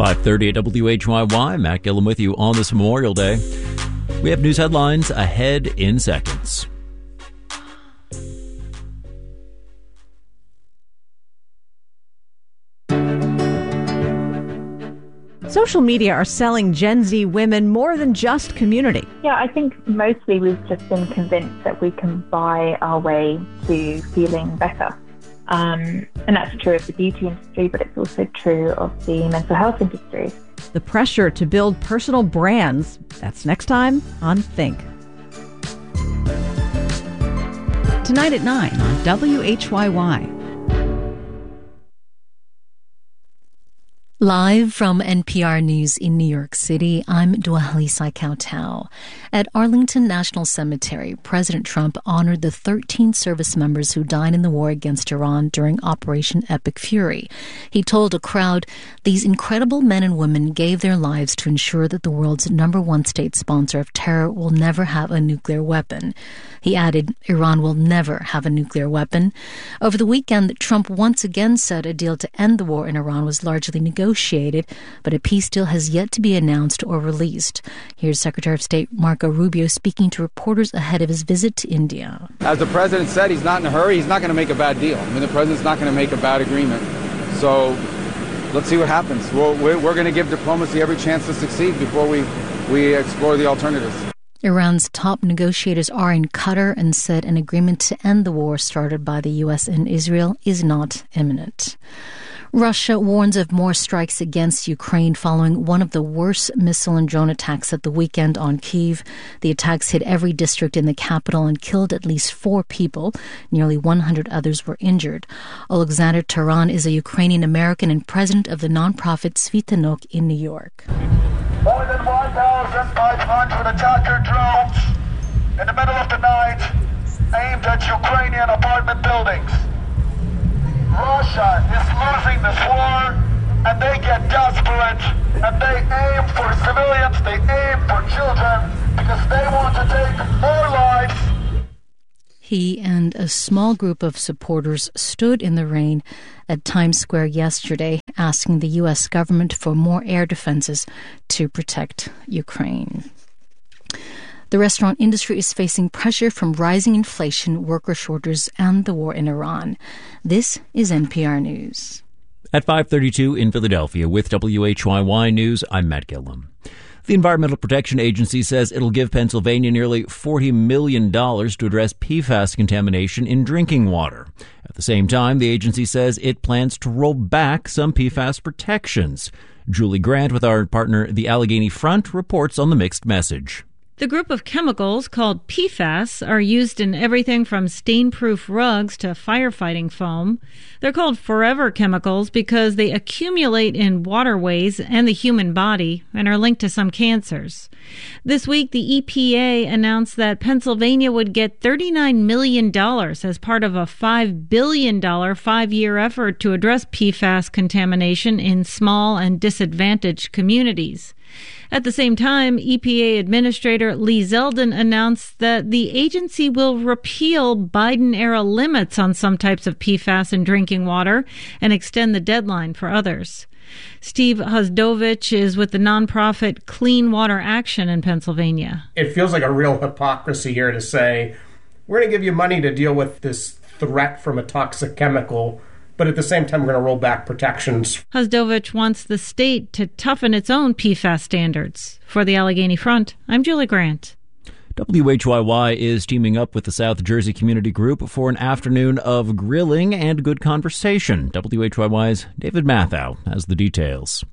5:30 at WHYY. Matt Gillum with you on this Memorial Day. We have news headlines ahead in seconds. Social media are selling Gen Z women more than just community. Yeah, I think mostly we've just been convinced that we can buy our way to feeling better. And that's true of the beauty industry, but it's also true of the mental health industry. The pressure to build personal brands. That's next time on Think. Tonight at 9 on WHYY. Live from NPR News in New York City, I'm Dwali Saikau-Tao. At Arlington National Cemetery, President Trump honored the 13 service members who died in the war against Iran during Operation Epic Fury. He told a crowd, "These incredible men and women gave their lives to ensure that the world's #1 state sponsor of terror will never have a nuclear weapon." He added, "Iran will never have a nuclear weapon." Over the weekend, Trump once again said a deal to end the war in Iran was largely negotiated, but a peace deal has yet to be announced or released. Here's Secretary of State Marco Rubio speaking to reporters ahead of his visit to India. As the president said, he's not in a hurry. He's not going to make a bad deal. I mean, the president's not going to make a bad agreement. So let's see what happens. We're going to give diplomacy every chance to succeed before we explore the alternatives. Iran's top negotiators are in Qatar and said an agreement to end the war started by the U.S. and Israel is not imminent. Russia warns of more strikes against Ukraine following one of the worst missile and drone attacks at the weekend on Kyiv. The attacks hit every district in the capital and killed at least 4 people. Nearly 100 others were injured. Alexander Taran is a Ukrainian-American and president of the nonprofit Svitanok in New York. More than 1,500 attacker drones in the middle of the night aimed at Ukrainian apartment buildings. Russia is losing this war, and they get desperate, and they aim for civilians, they aim for children, because they want to take more lives. He and a small group of supporters stood in the rain at Times Square yesterday, asking the U.S. government for more air defenses to protect Ukraine. The restaurant industry is facing pressure from rising inflation, worker shortages, and the war in Iran. This is NPR News. At 5:32 in Philadelphia with WHYY News, I'm Matt Gillum. The Environmental Protection Agency says it'll give Pennsylvania nearly $40 million to address PFAS contamination in drinking water. At the same time, the agency says it plans to roll back some PFAS protections. Julie Grant with our partner, the Allegheny Front, reports on the mixed message. The group of chemicals called PFAS are used in everything from stain-proof rugs to firefighting foam. They're called forever chemicals because they accumulate in waterways and the human body and are linked to some cancers. This week, the EPA announced that Pennsylvania would get $39 million as part of a $5 billion 5-year effort to address PFAS contamination in small and disadvantaged communities. At the same time, EPA Administrator Lee Zeldin announced that the agency will repeal Biden-era limits on some types of PFAS in drinking water and extend the deadline for others. Steve Husdovich is with the nonprofit Clean Water Action in Pennsylvania. It feels like a real hypocrisy here to say, we're going to give you money to deal with this threat from a toxic chemical, but at the same time, we're going to roll back protections. Husdovich wants the state to toughen its own PFAS standards. For the Allegheny Front, I'm Julie Grant. WHYY is teaming up with the South Jersey Community Group for an afternoon of grilling and good conversation. WHYY's David Mathau has the details.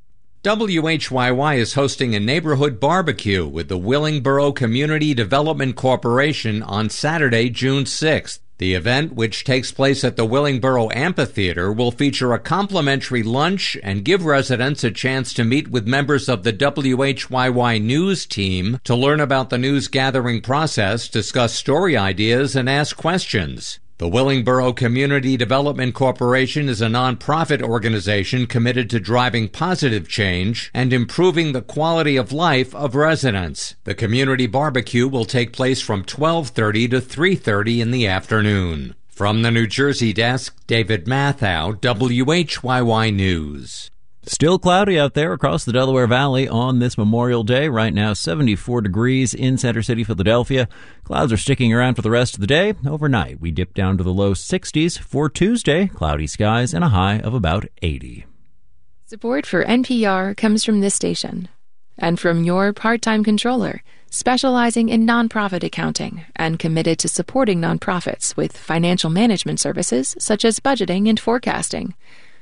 WHYY is hosting a neighborhood barbecue with the Willingboro Community Development Corporation on Saturday, June 6th. The event, which takes place at the Willingboro Amphitheater, will feature a complimentary lunch and give residents a chance to meet with members of the WHYY News team to learn about the news gathering process, discuss story ideas, and ask questions. The Willingboro Community Development Corporation is a nonprofit organization committed to driving positive change and improving the quality of life of residents. The community barbecue will take place from 12:30 to 3:30 in the afternoon. From the New Jersey desk, David Mathau, WHYY News. Still cloudy out there across the Delaware Valley on this Memorial Day. Right now, 74 degrees in Center City, Philadelphia. Clouds are sticking around for the rest of the day. Overnight, we dip down to the low 60s. For Tuesday, cloudy skies and a high of about 80. Support for NPR comes from this station and from your part-time controller, specializing in nonprofit accounting and committed to supporting nonprofits with financial management services such as budgeting and forecasting.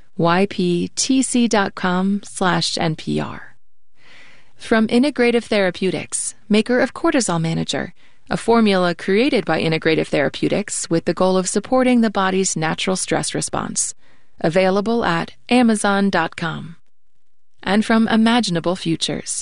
yptc.com/NPR. From Integrative Therapeutics, maker of Cortisol Manager, a formula created by Integrative Therapeutics with the goal of supporting the body's natural stress response. Available at Amazon.com. And from Imaginable Futures.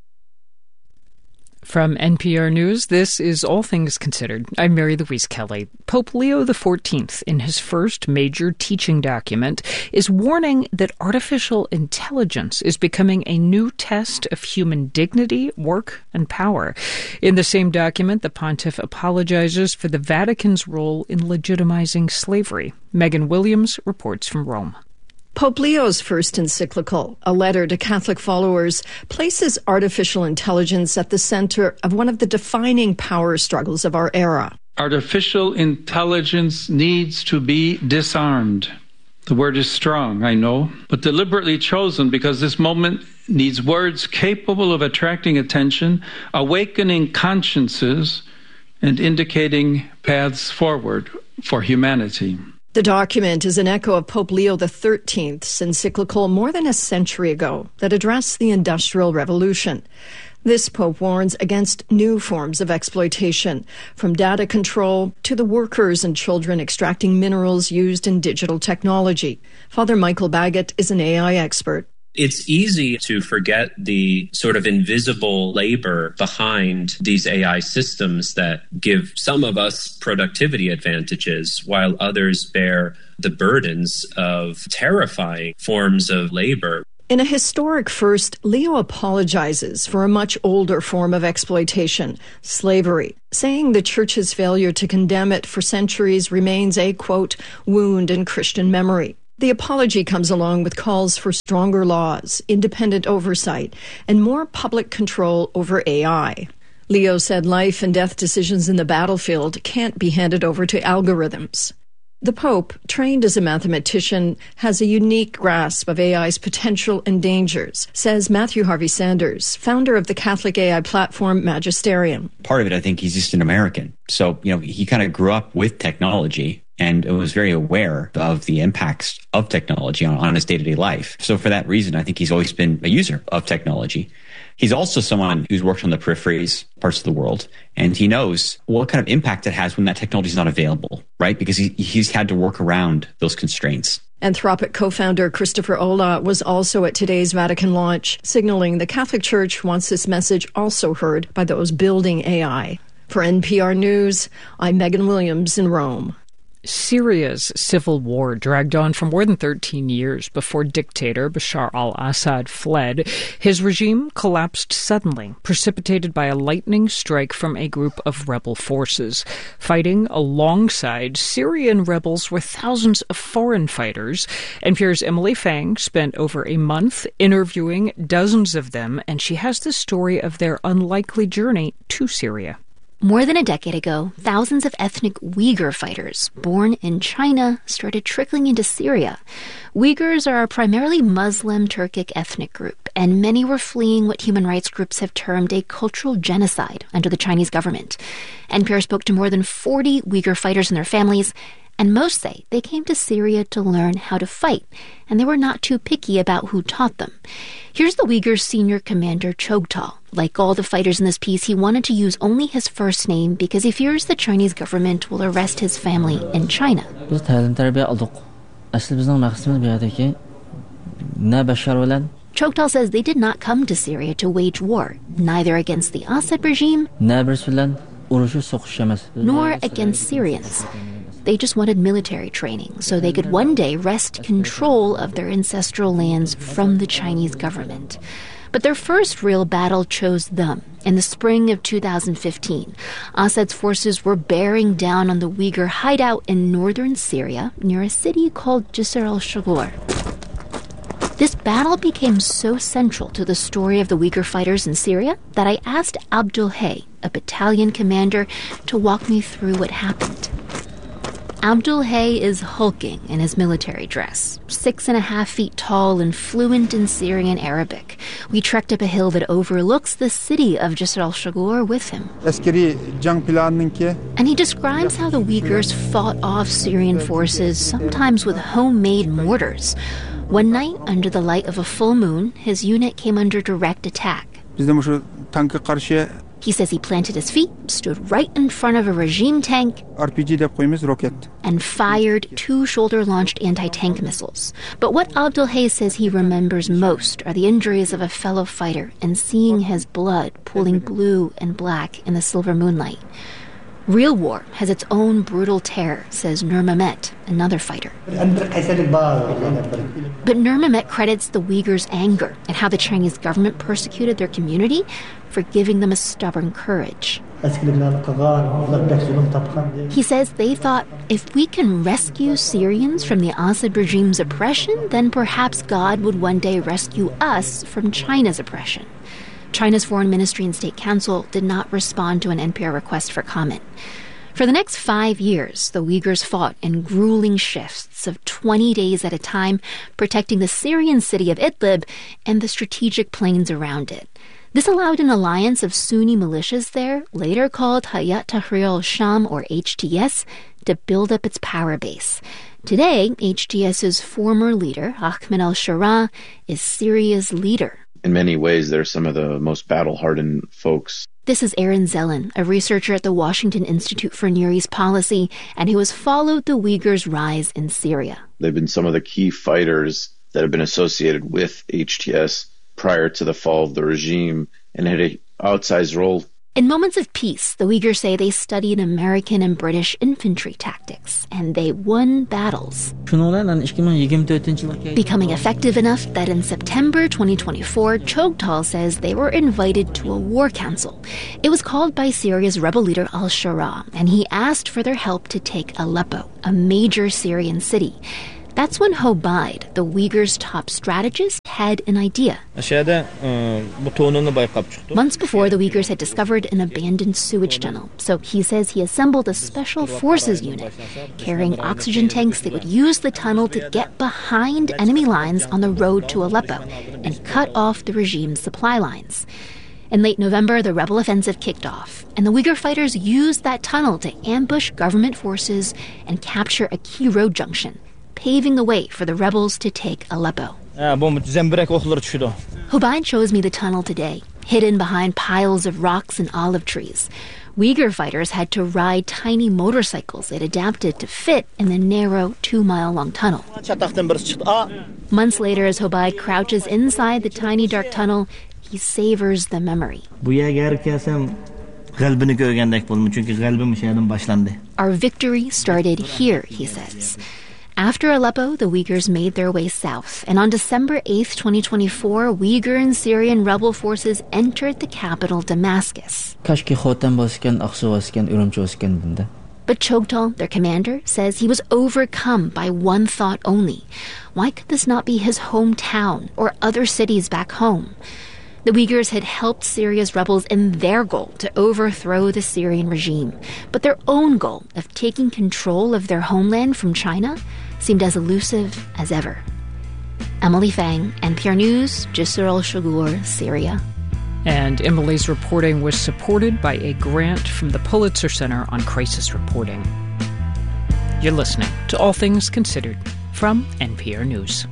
From NPR News, this is All Things Considered. I'm Mary Louise Kelly. Pope Leo XIV, in his first major teaching document, is warning that artificial intelligence is becoming a new test of human dignity, work, and power. In the same document, the pontiff apologizes for the Vatican's role in legitimizing slavery. Megan Williams reports from Rome. Pope Leo's first encyclical, a letter to Catholic followers, places artificial intelligence at the center of one of the defining power struggles of our era. Artificial intelligence needs to be disarmed. The word is strong, I know, but deliberately chosen because this moment needs words capable of attracting attention, awakening consciences, and indicating paths forward for humanity. The document is an echo of Pope Leo XIII's encyclical more than a century ago that addressed the Industrial Revolution. This pope warns against new forms of exploitation, from data control to the workers and children extracting minerals used in digital technology. Father Michael Baggett is an AI expert. It's easy to forget the sort of invisible labor behind these AI systems that give some of us productivity advantages while others bear the burdens of terrifying forms of labor. In a historic first, Leo apologizes for a much older form of exploitation, slavery, saying the Church's failure to condemn it for centuries remains a, quote, wound in Christian memory. The apology comes along with calls for stronger laws, independent oversight, and more public control over AI. Leo said life and death decisions in the battlefield can't be handed over to algorithms. The Pope, trained as a mathematician, has a unique grasp of AI's potential and dangers, says Matthew Harvey Sanders, founder of the Catholic AI platform Magisterium. Part of it, I think he's just an American. So, he kind of grew up with technology and was very aware of the impacts of technology on his day-to-day life. So for that reason, I think he's always been a user of technology. He's also someone who's worked on the peripheries, parts of the world, and he knows what kind of impact it has when that technology is not available, right? Because he's had to work around those constraints. Anthropic co-founder Christopher Olah was also at today's Vatican launch, signaling the Catholic Church wants this message also heard by those building AI. For NPR News, I'm Megan Williams in Rome. Syria's civil war dragged on for more than 13 years before dictator Bashar al-Assad fled. His regime collapsed suddenly, precipitated by a lightning strike from a group of rebel forces. Fighting alongside Syrian rebels were thousands of foreign fighters. NPR's Emily Fang spent over a month interviewing dozens of them, and she has the story of their unlikely journey to Syria. More than a decade ago, thousands of ethnic Uyghur fighters born in China started trickling into Syria. Uyghurs are a primarily Muslim Turkic ethnic group, and many were fleeing what human rights groups have termed a cultural genocide under the Chinese government. NPR spoke to more than 40 Uyghur fighters and their families, and most say they came to Syria to learn how to fight, and they were not too picky about who taught them. Here's the Uyghur senior commander Chogtal. Like all the fighters in this piece, he wanted to use only his first name because he fears the Chinese government will arrest his family in China. Chogtal says they did not come to Syria to wage war, neither against the Assad regime nor against Syrians. They just wanted military training so they could one day wrest control of their ancestral lands from the Chinese government. But their first real battle chose them. In the spring of 2015, Assad's forces were bearing down on the Uyghur hideout in northern Syria near a city called Jisr al-Shagur. This battle became so central to the story of the Uyghur fighters in Syria that I asked Abdul Hay, a battalion commander, to walk me through what happened. Abdul Hay is hulking in his military dress, 6.5 feet tall and fluent in Syrian Arabic. We trekked up a hill that overlooks the city of Jisr al-Shugur with him. And he describes how the Uyghurs fought off Syrian forces, sometimes with homemade mortars. One night, under the light of a full moon, his unit came under direct attack. He says he planted his feet, stood right in front of a regime tank, and fired 2 shoulder-launched anti-tank missiles. But what Abdul Hay says he remembers most are the injuries of a fellow fighter and seeing his blood pooling blue and black in the silver moonlight. Real war has its own brutal terror, says Nur Mehmet, another fighter. But Nur Mehmet credits the Uyghurs' anger and how the Chinese government persecuted their community for giving them a stubborn courage. He says they thought, if we can rescue Syrians from the Assad regime's oppression, then perhaps God would one day rescue us from China's oppression. China's Foreign Ministry and State Council did not respond to an NPR request for comment. For the next 5 years, the Uyghurs fought in grueling shifts of 20 days at a time, protecting the Syrian city of Idlib and the strategic plains around it. This allowed an alliance of Sunni militias there, later called Hayat Tahrir al-Sham, or HTS, to build up its power base. Today, HTS's former leader, Ahmed al-Sharaa, is Syria's leader. In many ways, they're some of the most battle-hardened folks. This is Aaron Zelen, a researcher at the Washington Institute for Near East Policy, and who has followed the Uyghurs' rise in Syria. They've been some of the key fighters that have been associated with HTS prior to the fall of the regime and had an outsized role. In moments of peace, the Uyghurs say they studied American and British infantry tactics, and they won battles, becoming effective enough that in September 2024, Chogtal says they were invited to a war council. It was called by Syria's rebel leader al-Sharaa, and he asked for their help to take Aleppo, a major Syrian city. That's when Hobaid, the Uyghurs' top strategist, had an idea. Months before, the Uyghurs had discovered an abandoned sewage tunnel, so he says he assembled a special forces unit carrying oxygen tanks that would use the tunnel to get behind enemy lines on the road to Aleppo and cut off the regime's supply lines. In late November, the rebel offensive kicked off, and the Uyghur fighters used that tunnel to ambush government forces and capture a key road junction, paving the way for the rebels to take Aleppo. Hobaid shows me the tunnel today, hidden behind piles of rocks and olive trees. Uyghur fighters had to ride tiny motorcycles that adapted to fit in the narrow 2-mile-long tunnel. Months later, as Hobaid crouches inside the tiny dark tunnel, he savors the memory. Our victory started here, he says. After Aleppo, the Uyghurs made their way south, and on December 8th, 2024, Uyghur and Syrian rebel forces entered the capital, Damascus. But Chogtal, their commander, says he was overcome by one thought only. Why could this not be his hometown or other cities back home? The Uyghurs had helped Syria's rebels in their goal to overthrow the Syrian regime, but their own goal of taking control of their homeland from China seemed as elusive as ever. Emily Fang, NPR News, Jisr al-Shugur, Syria. And Emily's reporting was supported by a grant from the Pulitzer Center on Crisis Reporting. You're listening to All Things Considered from NPR News.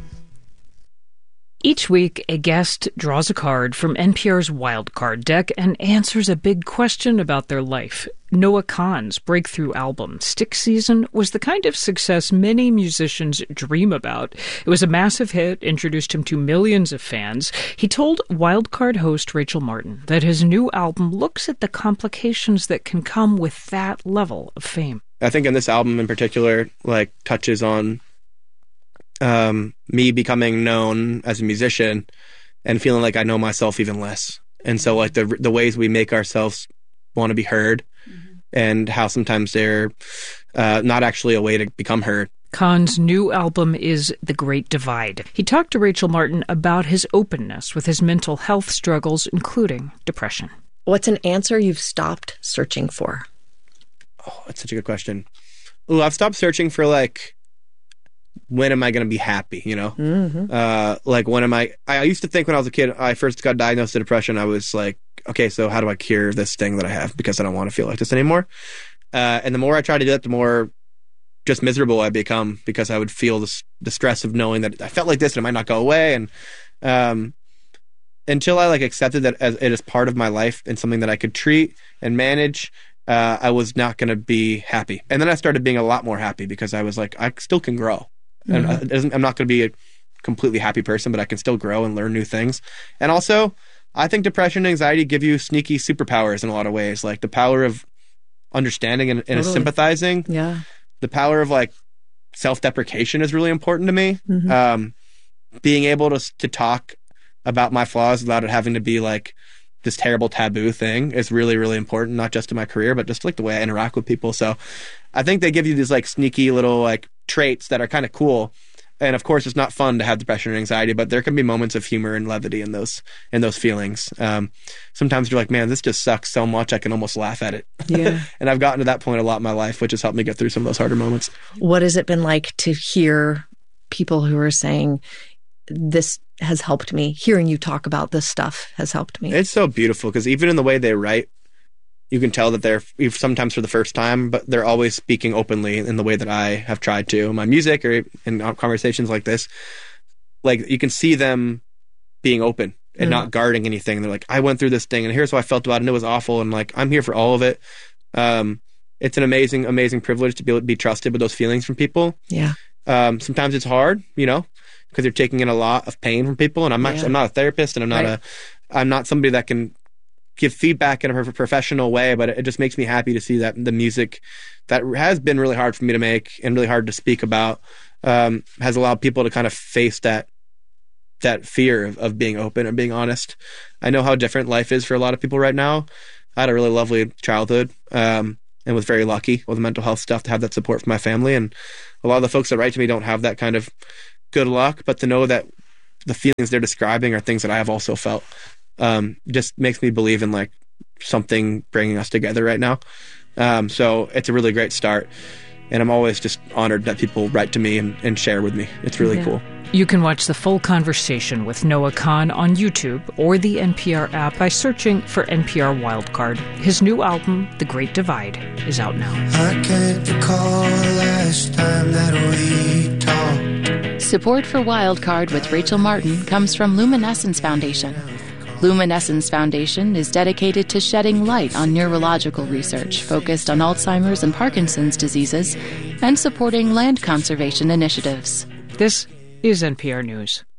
Each week, a guest draws a card from NPR's Wildcard deck and answers a big question about their life. Noah Kahan's breakthrough album, Stick Season, was the kind of success many musicians dream about. It was a massive hit, introduced him to millions of fans. He told Wildcard host Rachel Martin that his new album looks at the complications that can come with that level of fame. I think in this album in particular, touches on me becoming known as a musician and feeling like I know myself even less. And so the ways we make ourselves want to be heard, and how sometimes they're not actually a way to become heard. Khan's new album is The Great Divide. He talked to Rachel Martin about his openness with his mental health struggles, including depression. What's an answer you've stopped searching for? Oh, that's such a good question. Ooh, I've stopped searching for, like, when am I going to be happy, you know? Mm-hmm. Like, when am I used to think when I was a kid, I first got diagnosed with depression, I was like, okay, so how do I cure this thing that I have? Because I don't want to feel like this anymore. And the more I try to do that, the more just miserable I become, because I would feel the stress of knowing that I felt like this and it might not go away. And until I, like, accepted that as it is part of my life and something that I could treat and manage, I was not going to be happy. And then I started being a lot more happy, because I was like, I still can grow. Mm-hmm. And I'm not going to be a completely happy person, but I can still grow and learn new things. And also, I think depression and anxiety give you sneaky superpowers in a lot of ways, like the power of understanding and Totally. sympathizing. Yeah. The power of, like, self-deprecation is really important to me. Mm-hmm. Being able to talk about my flaws without it having to be like this terrible taboo thing is really, really important, not just to my career, but just like the way I interact with people. So I think they give you these, like, sneaky little, like, traits that are kind of cool. And of course, it's not fun to have depression or anxiety, but there can be moments of humor and levity in those feelings. Sometimes you're like, man, this just sucks so much, I can almost laugh at it. Yeah. And I've gotten to that point a lot in my life, which has helped me get through some of those harder moments. What has it been like to hear people who are saying, this has helped me, hearing you talk about this stuff has helped me? It's so beautiful, because even in the way they write, you can tell that they're sometimes for the first time, but they're always speaking openly in the way that I have tried to. My music or in conversations like this, like, you can see them being open and not guarding anything. They're like, I went through this thing and here's how I felt about it and it was awful. And, like, I'm here for all of it. It's an amazing, amazing privilege to be able to be trusted with those feelings from people. Yeah. Sometimes it's hard, you know, because you're taking in a lot of pain from people. And I'm not a therapist, and I'm not somebody that can give feedback in a professional way, but it just makes me happy to see that the music that has been really hard for me to make and really hard to speak about has allowed people to kind of face that fear of being open and being honest. I know how different life is for a lot of people right now. I had a really lovely childhood and was very lucky with the mental health stuff to have that support from my family. And a lot of the folks that write to me don't have that kind of good luck, but to know that the feelings they're describing are things that I have also felt just makes me believe in, like, something bringing us together right now. So it's a really great start. And I'm always just honored that people write to me and share with me. It's really cool. You can watch the full conversation with Noah Khan on YouTube or the NPR app by searching for NPR Wildcard. His new album, The Great Divide, is out now. I can't recall the last time that we talked. Support for Wildcard with Rachel Martin comes from Luminescence Foundation. Luminescence Foundation is dedicated to shedding light on neurological research focused on Alzheimer's and Parkinson's diseases and supporting land conservation initiatives. This is NPR News.